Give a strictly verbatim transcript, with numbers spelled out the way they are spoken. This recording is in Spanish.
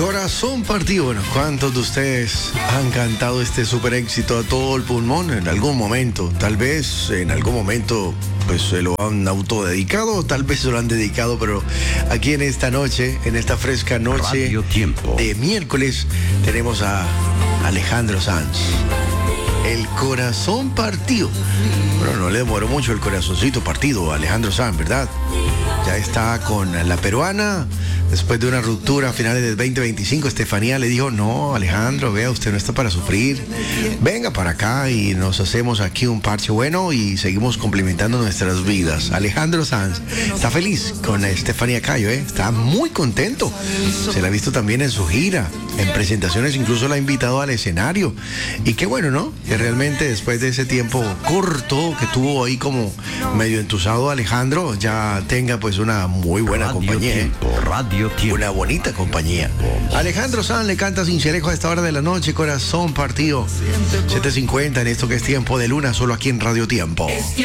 Corazón partido. Bueno, ¿cuántos de ustedes han cantado este super éxito a todo el pulmón en algún momento? Tal vez en algún momento pues se lo han autodedicado, tal vez se lo han dedicado, pero aquí en esta noche, en esta fresca noche Radio Tiempo de miércoles, tenemos a Alejandro Sanz. El corazón partido. Bueno, no le demoró mucho el corazoncito partido a Alejandro Sanz, ¿verdad? Ya está con la peruana. Después de una ruptura a finales del veinte veinticinco, Estefanía le dijo: no, Alejandro, vea, usted no está para sufrir. Venga para acá y nos hacemos aquí un parche bueno y seguimos complementando nuestras vidas. Alejandro Sanz está feliz con Estefanía Cayo, ¿eh? Está muy contento. Se la ha visto también en su gira, en presentaciones, incluso la ha invitado al escenario. Y qué bueno, ¿no? Que realmente después de ese tiempo corto que tuvo ahí como medio entusado Alejandro, ya tenga pues una muy buena Radio compañía, ¿eh? Tiempo, Radio Tiempo. Una bonita compañía. Alejandro Sanz le canta Cincelejo a esta hora de la noche, corazón partido. siete cincuenta en esto que es Tiempo de Luna, solo aquí en Radio Tiempo.